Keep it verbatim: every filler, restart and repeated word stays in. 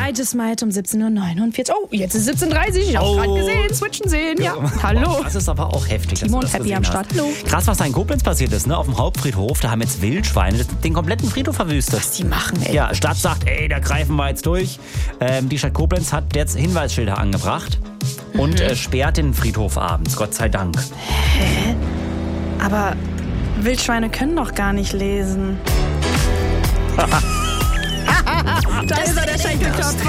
Zweites Mal um siebzehn Uhr neunundvierzig. Oh, jetzt ist siebzehn Uhr dreißig. Ich hab's Oh. gerade gesehen. Switchen sehen. Ja, hallo. Boah, das ist aber auch heftig. Timo dass du und das Happy am gesehen Start. hast. Hallo. Krass, was da in Koblenz passiert ist, ne? Auf dem Hauptfriedhof, da haben jetzt Wildschweine den kompletten Friedhof verwüstet. Was die machen, ey. Ja, Stadt sagt, ey, da greifen wir jetzt durch. Ähm, die Stadt Koblenz hat jetzt Hinweisschilder angebracht und Mhm. äh, sperrt den Friedhof abends, Gott sei Dank. Hä? Aber Wildschweine können doch gar nicht lesen. Da ist er, der Schenkelklopfer.